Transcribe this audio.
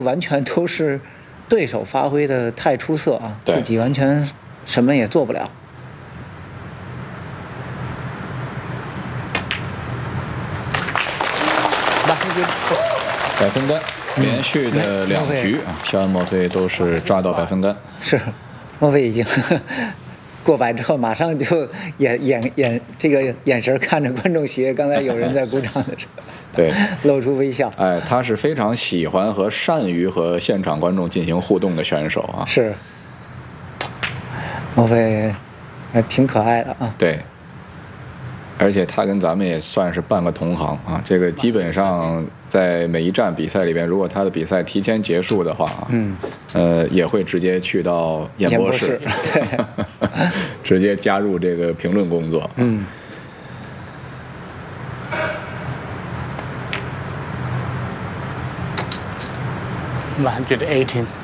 完全都是对手发挥的太出色啊， 对自己完全什么也做不了。 百分杆，连续的2局啊，肖恩·莫菲都是抓到百分杆。 是，莫菲已经过百之后，马上就这个眼神看着观众席，刚才有人在鼓掌的时候， 对， 露出微笑。 哎，他是非常喜欢和善于和现场观众进行互动的选手啊。 是，莫菲还挺可爱的啊。 对。而且他跟咱们也算是半个同行啊，这个基本上在每一站比赛里边，如果他的比赛提前结束的话，也会直接去到演播室， 对， 直接加入这个评论工作。 118.